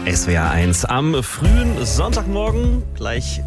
SWR 1 am frühen Sonntagmorgen, gleich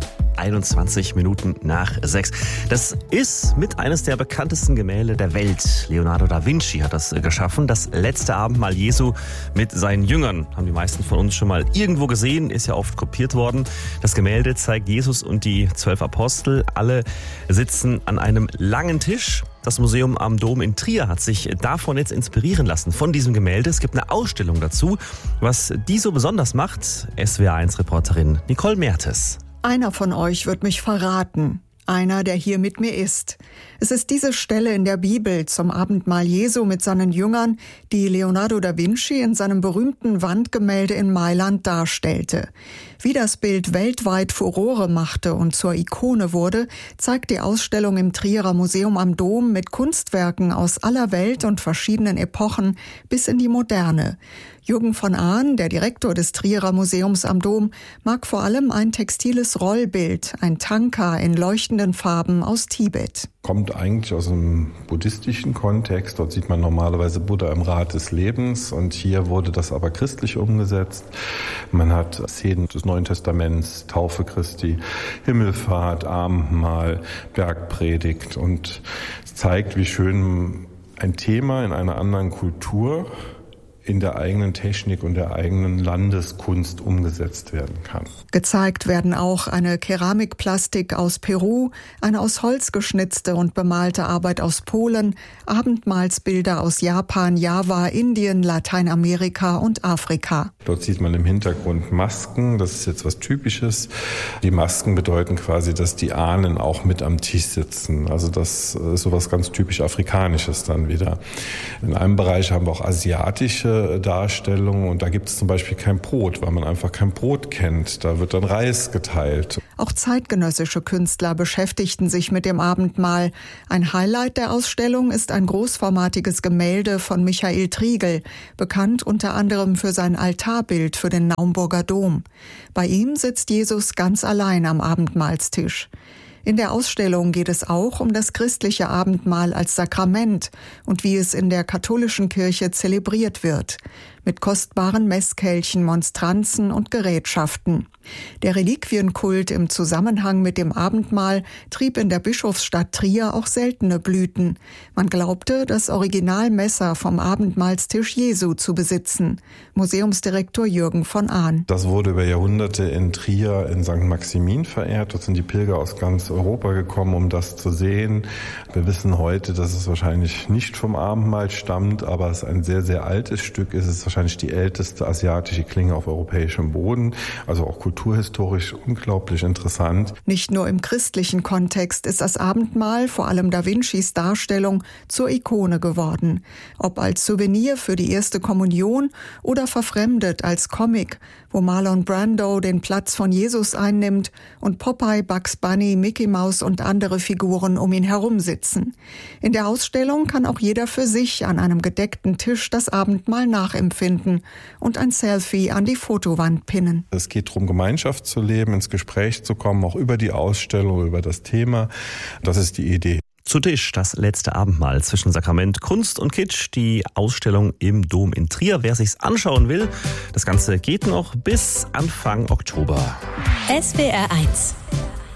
21 Minuten nach 6. Das ist mit eines der bekanntesten Gemälde der Welt. Leonardo da Vinci hat das geschaffen. Das letzte Abendmahl Jesu mit seinen Jüngern. Haben die meisten von uns schon mal irgendwo gesehen, ist ja oft kopiert worden. Das Gemälde zeigt Jesus und die 12 Apostel. Alle sitzen an einem langen Tisch. Das Museum am Dom in Trier hat sich davon jetzt inspirieren lassen, von diesem Gemälde. Es gibt eine Ausstellung dazu. Was die so besonders macht, SWR1-Reporterin Nicole Mertes. Einer von euch wird mich verraten. Einer, der hier mit mir ist. Es ist diese Stelle in der Bibel zum Abendmahl Jesu mit seinen Jüngern, die Leonardo da Vinci in seinem berühmten Wandgemälde in Mailand darstellte. Wie das Bild weltweit Furore machte und zur Ikone wurde, zeigt die Ausstellung im Trierer Museum am Dom mit Kunstwerken aus aller Welt und verschiedenen Epochen bis in die Moderne. Jürgen von Ahn, der Direktor des Trierer Museums am Dom, mag vor allem ein textiles Rollbild, ein Tanka in leuchtenden Farben aus Tibet. Kommt eigentlich aus einem buddhistischen Kontext. Dort sieht man normalerweise Buddha im Rad des Lebens und hier wurde das aber christlich umgesetzt. Man hat Szenen des Neuen Testaments, Taufe Christi, Himmelfahrt, Abendmahl, Bergpredigt und es zeigt, wie schön ein Thema in einer anderen Kultur in der eigenen Technik und der eigenen Landeskunst umgesetzt werden kann. Gezeigt werden auch eine Keramikplastik aus Peru, eine aus Holz geschnitzte und bemalte Arbeit aus Polen, Abendmahlsbilder aus Japan, Java, Indien, Lateinamerika und Afrika. Dort sieht man im Hintergrund Masken, das ist jetzt was Typisches. Die Masken bedeuten quasi, dass die Ahnen auch mit am Tisch sitzen. Also das ist sowas ganz typisch Afrikanisches dann wieder. In einem Bereich haben wir auch asiatische Darstellungen und da gibt es zum Beispiel kein Brot, weil man einfach kein Brot kennt. Da wird dann Reis geteilt. Auch zeitgenössische Künstler beschäftigten sich mit dem Abendmahl. Ein Highlight der Ausstellung ist ein großformatiges Gemälde von Michael Triegel, bekannt unter anderem für sein Altarbild für den Naumburger Dom. Bei ihm sitzt Jesus ganz allein am Abendmahlstisch. In der Ausstellung geht es auch um das christliche Abendmahl als Sakrament und wie es in der katholischen Kirche zelebriert wird, mit kostbaren Messkelchen, Monstranzen und Gerätschaften. Der Reliquienkult im Zusammenhang mit dem Abendmahl trieb in der Bischofsstadt Trier auch seltene Blüten. Man glaubte, das Originalmesser vom Abendmahlstisch Jesu zu besitzen. Museumsdirektor Jürgen von Ahn. Das wurde über Jahrhunderte in Trier in St. Maximin verehrt. Dort sind die Pilger aus ganz Europa gekommen, um das zu sehen. Wir wissen heute, dass es wahrscheinlich nicht vom Abendmahl stammt, aber es ein sehr, sehr altes Stück ist. Es ist wahrscheinlich die älteste asiatische Klinge auf europäischem Boden, also auch kulturhistorisch unglaublich interessant. Nicht nur im christlichen Kontext ist das Abendmahl, vor allem Da Vincis Darstellung, zur Ikone geworden. Ob als Souvenir für die erste Kommunion oder verfremdet als Comic, wo Marlon Brando den Platz von Jesus einnimmt und Popeye, Bugs Bunny, Mickey Mouse und andere Figuren um ihn herum sitzen. In der Ausstellung kann auch jeder für sich an einem gedeckten Tisch das Abendmahl nachempfinden und ein Selfie an die Fotowand pinnen. Es geht darum, Gemeinschaft zu leben, ins Gespräch zu kommen, auch über die Ausstellung, über das Thema. Das ist die Idee. Zu Tisch, das letzte Abendmahl zwischen Sakrament, Kunst und Kitsch, die Ausstellung im Dom in Trier. Wer sich's anschauen will, das Ganze geht noch bis Anfang Oktober. SWR 1